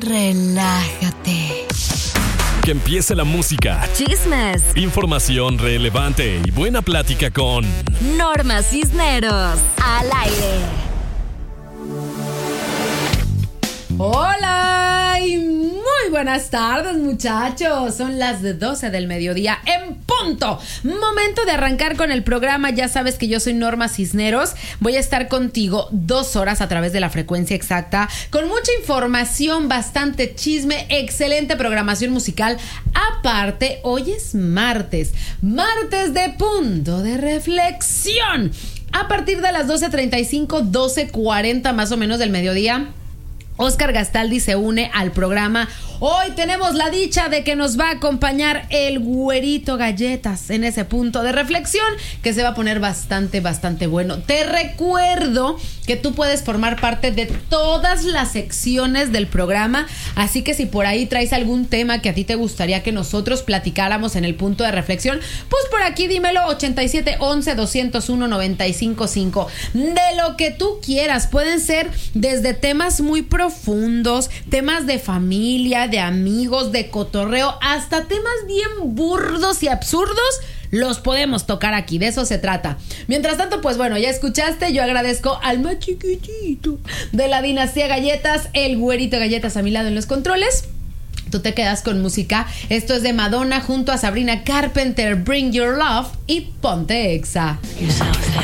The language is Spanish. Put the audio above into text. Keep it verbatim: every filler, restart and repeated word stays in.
relájate. Que empiece la música, Chismes, información relevante y buena plática con Norma Cisneros, al aire. Hola y muy buenas tardes, muchachos. Son las de doce del mediodía en punto. Momento de arrancar con el programa. Ya sabes que yo soy Norma Cisneros. Voy a estar contigo dos horas a través de la frecuencia exacta, con mucha información, bastante chisme, excelente programación musical. Aparte, hoy es martes, martes de punto de reflexión. A partir de las doce treinta y cinco, doce cuarenta más o menos del mediodía, Oscar Gastaldi se une al programa. Hoy tenemos la dicha de que nos va a acompañar el Güerito Galletas en ese punto de reflexión que se va a poner bastante, bastante bueno. Te recuerdo que tú puedes formar parte de todas las secciones del programa, así que si por ahí traes algún tema que a ti te gustaría que nosotros platicáramos en el punto de reflexión, pues por aquí dímelo. Ochenta y siete once doscientos uno noventa y cinco cinco. De lo que tú quieras, pueden ser desde temas muy profundos, temas de familia, de amigos, de cotorreo, hasta temas bien burdos y absurdos. Los podemos tocar aquí, de eso se trata. Mientras tanto, pues bueno, ya escuchaste. Yo agradezco al más chiquitito de la dinastía Galletas, el Güerito Galletas a mi lado en los controles. Tú te quedas con música. Esto es de Madonna junto a Sabrina Carpenter, Bring Your Love y Ponte Exa.